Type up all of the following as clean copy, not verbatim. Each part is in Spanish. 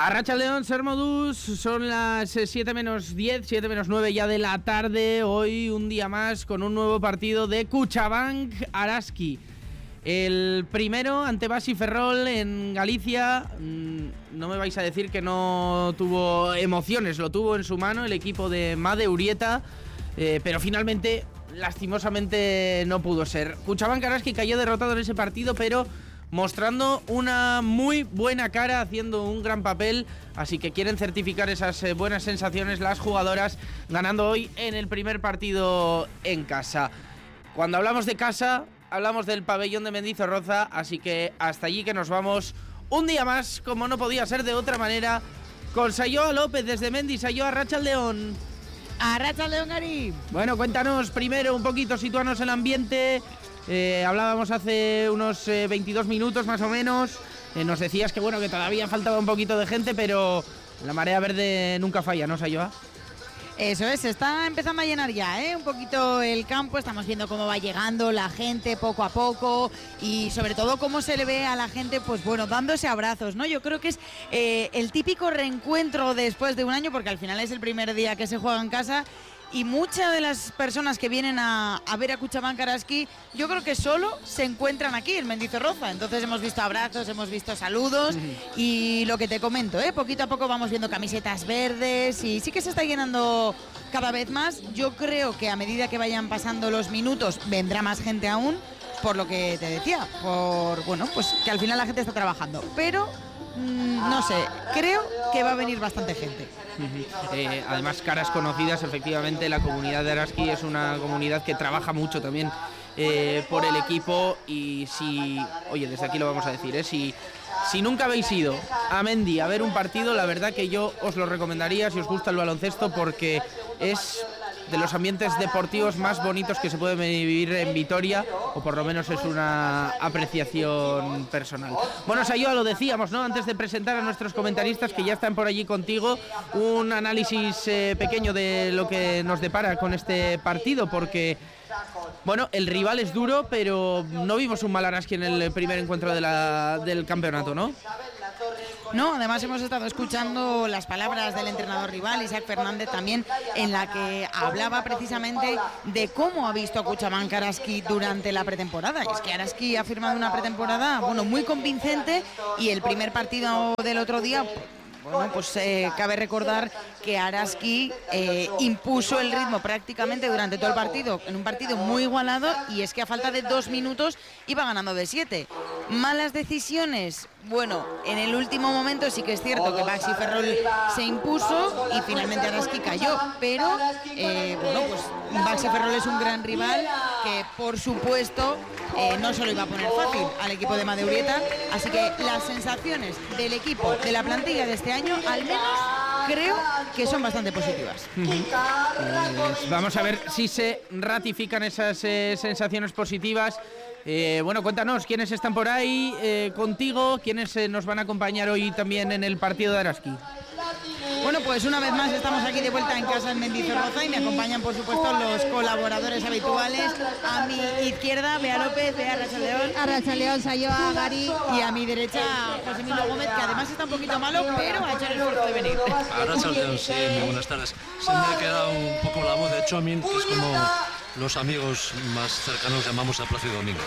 Arratsaldeon, Ser Modus, son las 7 menos 10, 7 menos 9 ya de la tarde. Hoy un día más con un nuevo partido de Kutxabank Araski. El primero ante Baxi Ferrol en Galicia. No me vais a decir que no tuvo emociones, lo tuvo en su mano el equipo de Made Urieta, pero finalmente, lastimosamente, no pudo ser. Kutxabank Araski cayó derrotado en ese partido, pero mostrando una muy buena cara, haciendo un gran papel, así que quieren certificar esas buenas sensaciones las jugadoras, ganando hoy en el primer partido en casa. Cuando hablamos de casa, hablamos del pabellón de Mendizorroza, así que hasta allí que nos vamos un día más, como no podía ser de otra manera, con Sayoa López desde Mendi. Sayoa, Arratsaldeon. Arratsaldeon, Gary. Bueno, cuéntanos primero un poquito, sitúanos el ambiente. Hablábamos hace unos 22 minutos más o menos. Nos decías que bueno, que todavía faltaba un poquito de gente, pero la marea verde nunca falla, ¿no, Sayoa? Eso es, se está empezando a llenar ya, un poquito el campo. Estamos viendo cómo va llegando la gente poco a poco y sobre todo cómo se le ve a la gente, pues bueno, dándose abrazos, ¿no? Yo creo que es el típico reencuentro después de un año, porque al final es el primer día que se juega en casa. Y muchas de las personas que vienen a ver a Kutxabank Araski, yo creo que solo se encuentran aquí en Mendizorroza. Entonces hemos visto abrazos, hemos visto saludos y lo que te comento, poquito a poco vamos viendo camisetas verdes y sí que se está llenando cada vez más. Yo creo que a medida que vayan pasando los minutos vendrá más gente aún, por lo que te decía, bueno, pues que al final la gente está trabajando. Pero no sé, creo que va a venir bastante gente. Además, caras conocidas, efectivamente, la comunidad de Araski es una comunidad que trabaja mucho también por el equipo. Y desde aquí lo vamos a decir, si nunca habéis ido a Mendi a ver un partido, la verdad que yo os lo recomendaría si os gusta el baloncesto, porque es de los ambientes deportivos más bonitos que se puede vivir en Vitoria, o por lo menos es una apreciación personal. Bueno, Sayoa, lo decíamos, ¿no? Antes de presentar a nuestros comentaristas que ya están por allí contigo, un análisis pequeño de lo que nos depara con este partido, porque bueno, el rival es duro, pero no vimos un mal Araski en el primer encuentro del campeonato, ¿no? No, además hemos estado escuchando las palabras del entrenador rival, Isaac Fernández, también, en la que hablaba precisamente de cómo ha visto a Kutxabank Araski durante la pretemporada. Es que Araski ha firmado una pretemporada, bueno, muy convincente, y el primer partido del otro día, bueno, pues cabe recordar que Araski impuso el ritmo prácticamente durante todo el partido, en un partido muy igualado, y es que a falta de 2 minutos iba ganando de 7. Malas decisiones, bueno, en el último momento sí que es cierto que Baxi Ferrol se impuso y finalmente Araski cayó, pero bueno, pues Baxi Ferrol es un gran rival que por supuesto no se lo iba a poner fácil al equipo de Made Urieta, así que las sensaciones del equipo, de la plantilla de este año, al menos creo que son bastante positivas. Vamos a ver si se ratifican esas sensaciones positivas. Bueno, cuéntanos, ¿quiénes están por ahí contigo? ¿Quiénes nos van a acompañar hoy también en el partido de Araski? Bueno, pues una vez más estamos aquí de vuelta en casa en Mendizorroza y me acompañan, por supuesto, los colaboradores habituales. A mi izquierda, Bea López, Bea, Arratsaldeon. Arratsaldeon, Sayoa, Gary. Y a mi derecha, José Emilio Gómez, que además está un poquito malo, pero ha hecho el esfuerzo de venir. Arratsaldeon, sí, muy buenas tardes. Se me ha quedado un poco la voz de Chomin, que es como los amigos más cercanos llamamos a Plácido Domingo.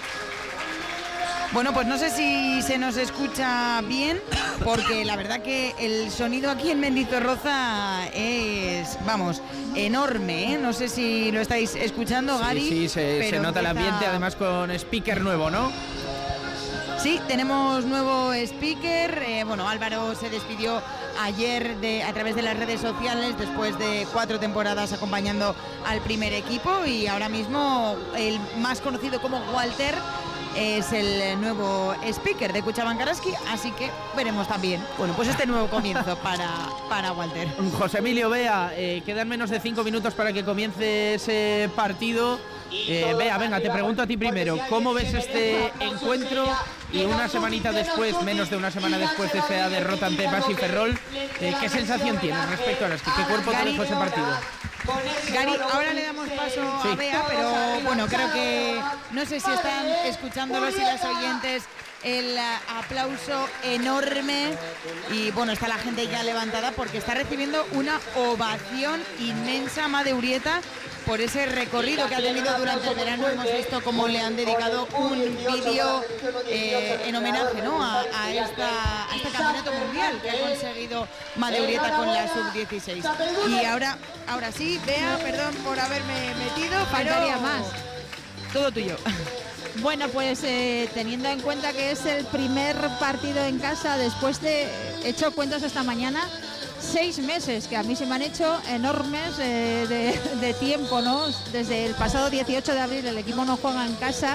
Bueno, pues no sé si se nos escucha bien, porque la verdad que el sonido aquí en Mendizorroza es, vamos, enorme, ¿eh? No sé si lo estáis escuchando, Gary. Sí, se nota el ambiente, además con speaker nuevo, ¿no? Sí, tenemos nuevo speaker. Bueno, Álvaro se despidió ayer a través de las redes sociales después de 4 temporadas acompañando al primer equipo, y ahora mismo el más conocido como Walter es el nuevo speaker de Kutxabank Araski, así que veremos también, bueno, pues este nuevo comienzo para Walter. José Emilio, Bea, quedan menos de 5 minutos para que comience ese partido. Bea, venga, te pregunto a ti primero, ¿cómo ves este encuentro? Y una semanita después, menos de una semana después de esa derrota ante Baxi Ferrol, ¿qué sensación tienes respecto a Araski? ¿Qué cuerpo te dejó ese partido? Gary, ahora le damos paso a Bea, pero bueno, creo que no sé si están escuchándolos y las oyentes el aplauso enorme y bueno, está la gente ya levantada porque está recibiendo una ovación inmensa Made Urieta por ese recorrido que ha tenido durante el verano. Hemos visto cómo le han dedicado un vídeo en homenaje, ¿no?, a este campeonato mundial que ha conseguido Made Urieta con la sub-16. Y ahora sí, Bea, perdón por haberme metido, Faltaría más. Todo tuyo. Bueno, pues teniendo en cuenta que es el primer partido en casa después de, he hecho cuentas esta mañana, 6 meses, que a mí se me han hecho enormes de tiempo, ¿no? Desde el pasado 18 de abril el equipo no juega en casa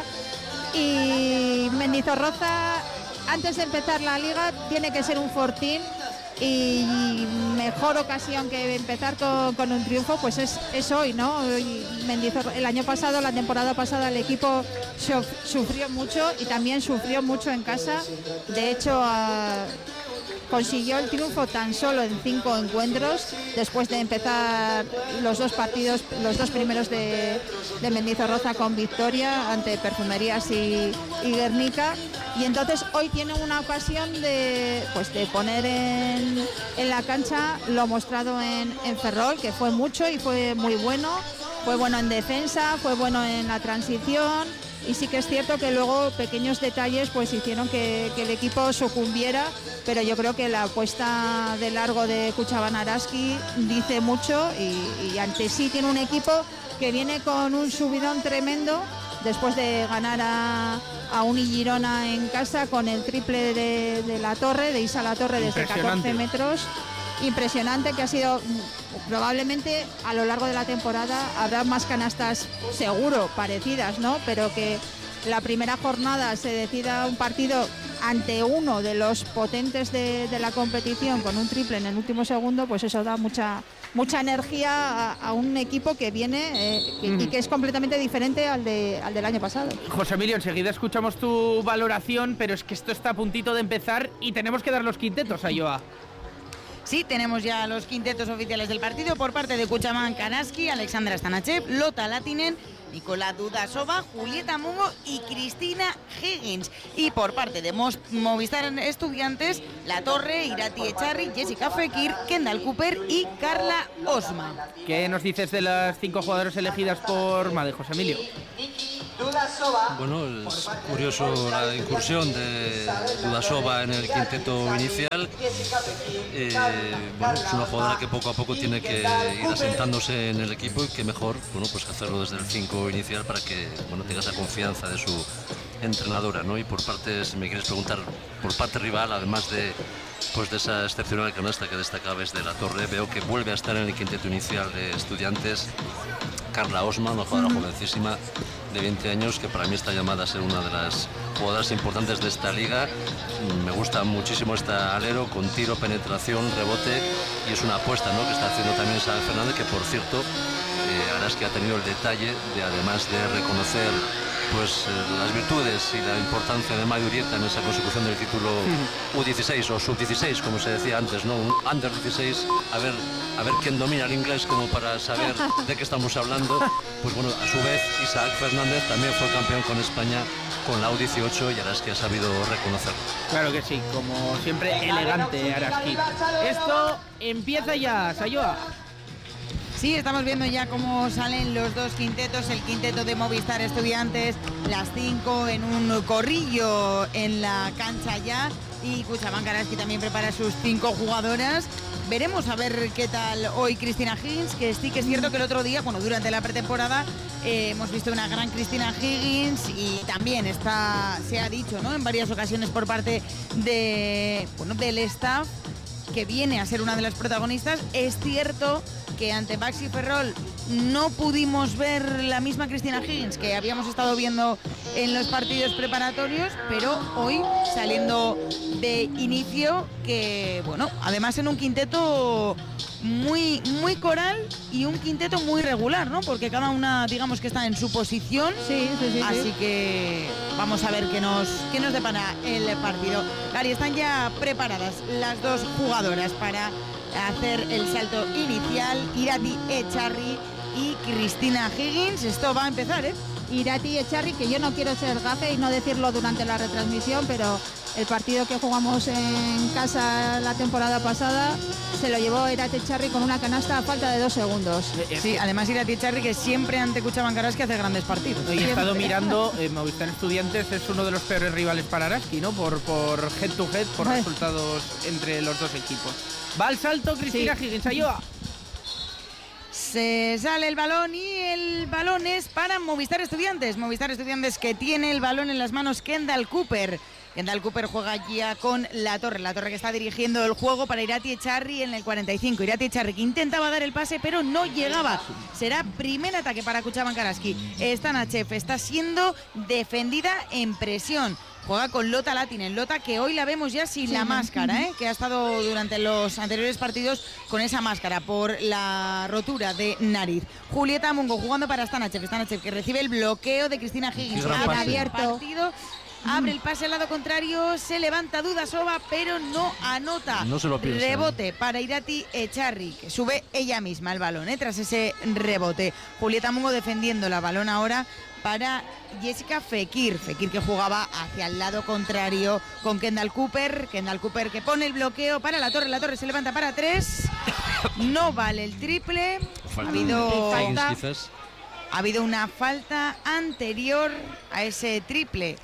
y Mendizorroza, antes de empezar la liga, tiene que ser un fortín y mejor ocasión que empezar con un triunfo pues es hoy, ¿no? El año pasado, la temporada pasada, el equipo sufrió mucho y también sufrió mucho en casa. De hecho, consiguió el triunfo tan solo en 5 encuentros después de empezar los 2 partidos, los 2 primeros de Mendizorroza con victoria ante Perfumerías y Guernica. Y entonces hoy tiene una ocasión de poner en la cancha lo mostrado en Ferrol, que fue mucho y fue muy bueno. Fue bueno en defensa, fue bueno en la transición y sí que es cierto que luego pequeños detalles pues hicieron que el equipo sucumbiera, pero yo creo que la apuesta de largo de Cuchaban Araski dice mucho y ante sí tiene un equipo que viene con un subidón tremendo después de ganar a Unigirona en casa con el triple de la Torre, de Isa La Torre desde 14 metros. Impresionante, que ha sido probablemente a lo largo de la temporada habrá más canastas seguro parecidas, ¿no? Pero que la primera jornada se decida un partido ante uno de los potentes de la competición con un triple en el último segundo, pues eso da mucha energía a un equipo que viene y que es completamente diferente al del año pasado. José Emilio, enseguida escuchamos tu valoración, pero es que esto está a puntito de empezar y tenemos que dar los quintetos a Joa. Sí, tenemos ya los quintetos oficiales del partido por parte de Cuchaban Karaski, Alexandra Stanachev, Lota Latinen, Nicolás Dudasova, Julieta Mungo y Cristina Higgins. Y por parte de Movistar Estudiantes, La Torre, Irati Echarri, Jessica Fekir, Kendall Cooper y Carla Osma. ¿Qué nos dices de las 5 jugadoras elegidas por Made, José Emilio? Bueno, es curioso la incursión de Dudasova en el quinteto inicial. Bueno, es una jugadora que poco a poco tiene que ir asentándose en el equipo y que mejor, bueno, pues hacerlo desde el 5 inicial para que, bueno, tenga esa confianza de su entrenadora, ¿no? Y por parte, si me quieres preguntar, por parte rival, además de esa excepcional canasta que destacaba desde La Torre, veo que vuelve a estar en el quinteto inicial de Estudiantes Carla Osma, una jugadora jovencísima de 20 años que para mí está llamada a ser una de las jugadoras importantes de esta liga. Me gusta muchísimo esta alero con tiro, penetración, rebote y es una apuesta, ¿no?, que está haciendo también Isabel Fernández, que por cierto Araski ha tenido el detalle de, además de reconocer pues las virtudes y la importancia de Made Urieta en esa consecución del título U16 o Sub-16, como se decía antes, ¿no?, un Under 16, a ver quién domina el inglés como para saber de qué estamos hablando. Pues bueno, a su vez Isaac Fernández también fue campeón con España con la U18 y Araski ha sabido reconocerlo. Claro que sí, como siempre elegante Araski. Esto empieza ya, Sayoa. Sí, estamos viendo ya cómo salen los 2 quintetos, el quinteto de Movistar Estudiantes, las 5 en un corrillo en la cancha ya, y Cuchaban Karaski también prepara sus 5 jugadoras. Veremos a ver qué tal hoy Cristina Higgins, que sí que es cierto que el otro día, bueno, durante la pretemporada hemos visto una gran Cristina Higgins y también se ha dicho, ¿no?, en varias ocasiones por parte del staff que viene a ser una de las protagonistas. Es cierto que ante Baxi Ferrol no pudimos ver la misma Cristina Higgins que habíamos estado viendo en los partidos preparatorios, pero hoy saliendo de inicio, que bueno, además en un quinteto muy coral y un quinteto muy regular, ¿no?, porque cada una, digamos, que está en su posición. Sí. Así que vamos a ver qué nos depara el partido. Gary, están ya preparadas las 2 jugadoras para hacer el salto inicial, Irati Echarri y Cristina Higgins. Esto va a empezar, Irati Echarri, que yo no quiero ser gafe y no decirlo durante la retransmisión, pero el partido que jugamos en casa la temporada pasada se lo llevó Irati Echarri con una canasta a falta de 2 segundos. Sí, además Irati Echarri, que siempre ante Cuchabank Araski hace grandes partidos. Y he estado mirando, Movistar Estudiantes es uno de los peores rivales para Araski, ¿no? Por head to head, por resultados entre los dos equipos. Va al salto Cristina Higgins, Ayoa. Se sale el balón y el balón es para Movistar Estudiantes. Movistar Estudiantes, que tiene el balón en las manos Kendall Cooper. Kendall Cooper juega ya con La Torre que está dirigiendo el juego para Irati Echarri en el 45. Irati Echarri, que intentaba dar el pase pero no llegaba. Será primer ataque para Cuchabank Araski. Stanachev está siendo defendida en presión. Juega con Lota Latinen, Lota que hoy la vemos ya sin la máscara, que ha estado durante los anteriores partidos con esa máscara por la rotura de nariz. Julieta Mungo jugando para Stanachev, que recibe el bloqueo de Cristina Higgins. Abierto. Abre el pase al lado contrario, se levanta Dudasova, pero no anota. No se lo piensa. Rebote para Irati Echarri, que sube ella misma el balón, tras ese rebote. Julieta Mungo defendiendo la balón ahora para Jessica Fekir, que jugaba hacia el lado contrario con Kendall Cooper. Kendall Cooper que pone el bloqueo para La Torre se levanta para 3. No vale el triple. Ha habido una falta anterior a ese triple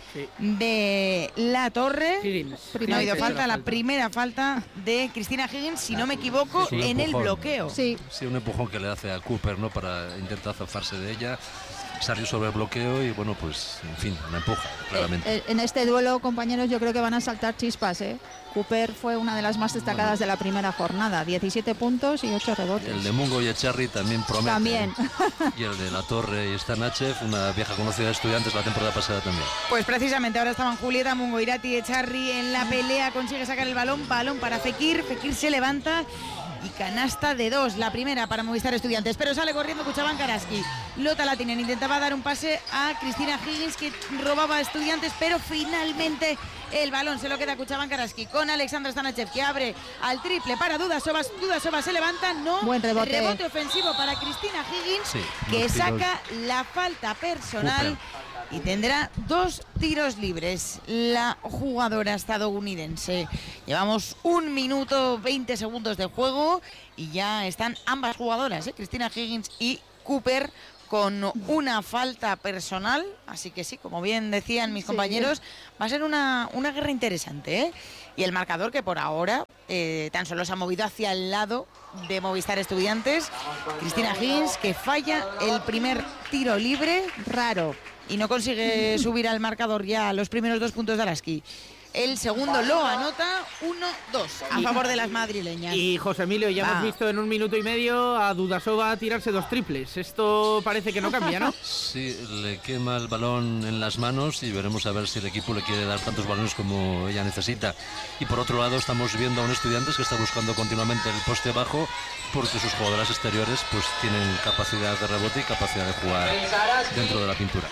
de La Torre. No ha habido falta, la primera falta de Cristina Higgins, si no me equivoco, en el bloqueo. Sí, un empujón que le hace a Cooper, ¿no? Para intentar zafarse de ella. Salió sobre el bloqueo y bueno, pues en fin, una empuja, claramente. En este duelo, compañeros, yo creo que van a saltar chispas, Cooper fue una de las más destacadas de la primera jornada, 17 puntos y 8 rebotes. El de Mungo y Echarri también promete. También. Y el de La Torre y Stanachev, una vieja conocida de Estudiantes la temporada pasada también. Pues precisamente ahora estaban Julieta Mungo, Irati Echarri en la pelea, consigue sacar el balón para Fekir se levanta y canasta de 2, la primera para Movistar Estudiantes, pero sale corriendo Cuchabank Araski. Lota Latinen intentaba dar un pase a Cristina Higgins, que robaba a Estudiantes, pero finalmente el balón se lo queda Cuchabank Araski con Alexandra Stanachev, que abre al triple para Dudasova se levanta, buen rebote ofensivo para Cristina Higgins, que saca la falta personal y tendrá 2 tiros libres la jugadora estadounidense. Llevamos 1 minuto 20 segundos de juego y ya están ambas jugadoras, Cristina Higgins y Cooper, con una falta personal, así que sí, como bien decían mis compañeros, va a ser una guerra interesante, Y el marcador, que por ahora tan solo se ha movido hacia el lado de Movistar Estudiantes. Cristina Higgins, que falla el primer tiro libre, raro, y no consigue subir al marcador ya a los primeros 2 puntos de Araski. El segundo lo anota, 1-2 a favor de las madrileñas. Y José Emilio, ya hemos visto en 1 minuto y medio a Dudasova tirarse 2 triples. Esto parece que no cambia, ¿no? Sí, le quema el balón en las manos y veremos a ver si el equipo le quiere dar tantos balones como ella necesita. Y por otro lado estamos viendo a un Estudiantes que está buscando continuamente el poste bajo, porque sus jugadoras exteriores pues tienen capacidad de rebote y capacidad de jugar dentro de la pintura.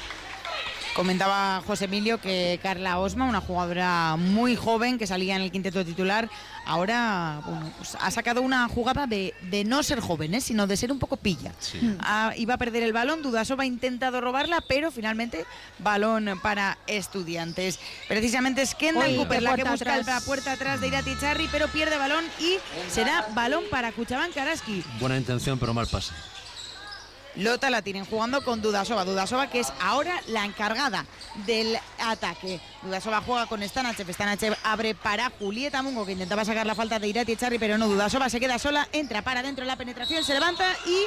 Comentaba José Emilio que Carla Osma, una jugadora muy joven que salía en el quinteto titular, ahora pues ha sacado una jugada de no ser joven, sino de ser un poco pilla. Sí. Iba a perder el balón, Dudasova ha intentado robarla, pero finalmente balón para Estudiantes. Precisamente es Kendall Cooper la que busca la puerta atrás de Irati Echarri, pero pierde balón y será balón para Cuchabank Araski. Buena intención, pero mal pase. Lota la tienen jugando con Dudasova, que es ahora la encargada del ataque. Dudasova juega con Stanachev abre para Julieta Mungo, que intentaba sacar la falta de Irati Echarri, pero no. Dudasova se queda sola, entra para adentro la penetración, se levanta y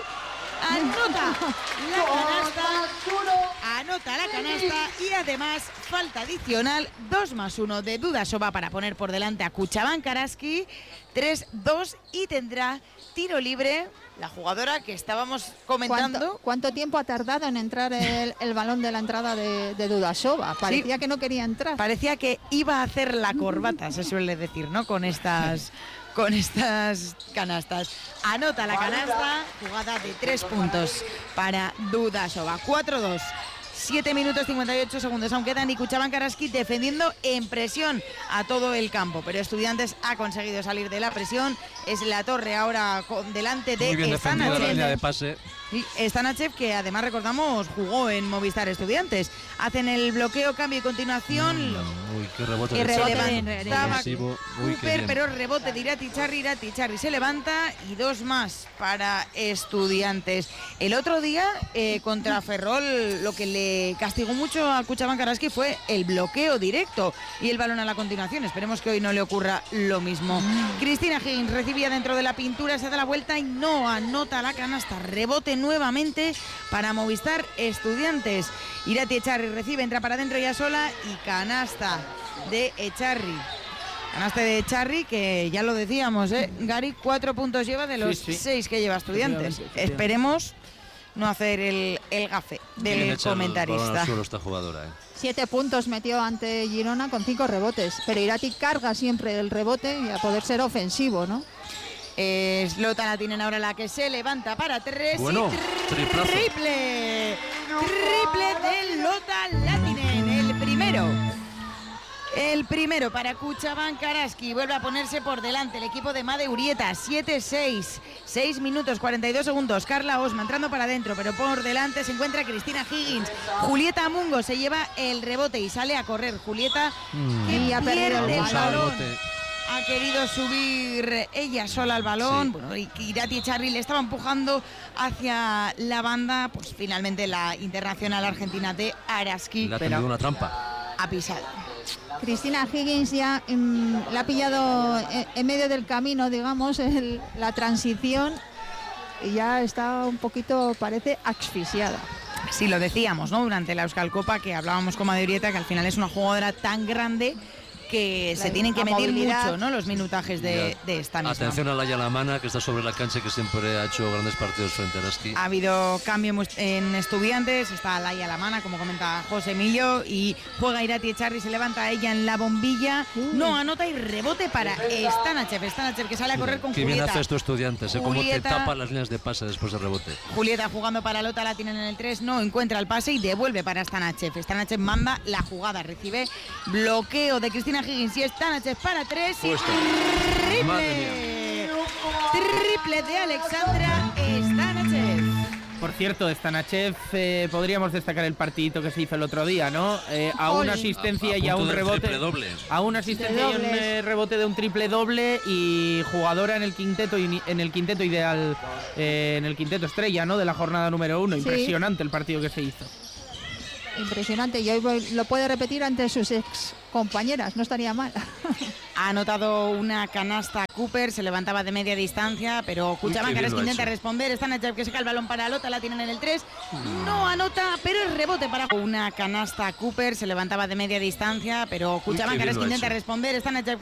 anota la canasta y además falta adicional, 2+1 de Dudasova para poner por delante a Cuchabank Araski, 3-2, y tendrá tiro libre la jugadora que estábamos comentando. ¿Cuánto tiempo ha tardado en entrar el balón de la entrada de Dudasova? Parecía que no quería entrar. Parecía que iba a hacer la corbata, se suele decir, ¿no? Con estas canastas. Anota la canasta, jugada de 3 puntos para Dudasova. 4-2. 7 minutos 58 segundos aún quedan y Cuchabank Araski defendiendo en presión a todo el campo, pero Estudiantes ha conseguido salir de la presión. Es la torre ahora delante de Muy bien defendido la línea de pase. Sí, Stanachev, que además recordamos jugó en Movistar Estudiantes. Hacen el bloqueo, cambio y continuación. Uy, qué rebote. Y rebote levantaba Uy, Cooper, pero rebote de Irati Charri se levanta y 2 más para Estudiantes. El otro día contra Ferrol lo que le castigó mucho a Cuchabank Araski fue el bloqueo directo y el balón a la continuación. Esperemos que hoy no le ocurra lo mismo. Cristina Higgins recibía dentro de la pintura, se da la vuelta y no anota la canasta. Rebote nuevamente para Movistar Estudiantes. Irati Echarri recibe, entra para adentro ya sola y canasta de Echarri. Canasta de Echarri, que ya lo decíamos, Gary, 4 puntos lleva de los 6 que lleva Estudiantes. Esperemos no hacer el gafe del comentarista. Esta jugadora, 7 puntos metió ante Girona con 5 rebotes, pero Irati carga siempre el rebote y a poder ser ofensivo, ¿no? Lota la tienen ahora, la que se levanta para 3 bueno, triple de Lota Latinen, el primero para Cuchabank Araski. Vuelve a ponerse por delante el equipo de Made Urieta, 7-6, 6 minutos 42 segundos. Carla Osma entrando para adentro, pero por delante se encuentra Cristina Higgins. Julieta Mungo se lleva el rebote y sale a correr. Julieta que pierde el balón. Ha querido subir ella sola al balón, sí. Bueno, y Irati Echarri le estaba empujando hacia la banda, pues finalmente la internacional argentina de Araski. Le ha tenido una trampa. Ha pisado. Cristina Higgins ya la ha pillado en medio del camino, digamos, la transición, y ya está un poquito, parece, asfixiada. Sí, lo decíamos, ¿no? Durante la Euskal Copa, que hablábamos con Made Urieta, que al final es una jugadora tan grande que se tienen que medir mucho, ¿no? Los minutajes de esta misma. Atención a Laia Lamana, que está sobre la cancha, que siempre ha hecho grandes partidos frente a Araski. Ha habido cambio en Estudiantes, está Laia Lamana, como comenta José Millo, y juega Irati Echarri, se levanta ella en la bombilla, no anota y rebote para Stanachev, que sale a correr con Qué Julieta. Bien hace esto Estudiantes, cómo te tapa las líneas de pase después del rebote. Julieta jugando para Lota, la tienen en el 3, no encuentra el pase y devuelve para Stanachev. Stanachev manda la jugada, recibe bloqueo de Cristina Higgins y Stanachev para 3 y triple de Alexandra Stanachev. Por cierto, Stanachev, podríamos destacar el partidito que se hizo el otro día, ¿no? A una asistencia y a un rebote. A una asistencia y un rebote de un triple doble, y jugadora en el quinteto ideal, en el quinteto estrella, ¿no? De la jornada número 1. Sí. Impresionante el partido que se hizo. Impresionante, y hoy lo puede repetir ante sus ex compañeras, no estaría mal. Ha anotado una canasta Cooper, se levantaba de media distancia, pero Cuchabank Araski intenta responder. Stanachev, que saca el balón para Lota, la tienen en el 3, no anota, pero el rebote para una canasta Cooper, se levantaba de media distancia, pero Cuchabank Araski intenta responder. Stanachev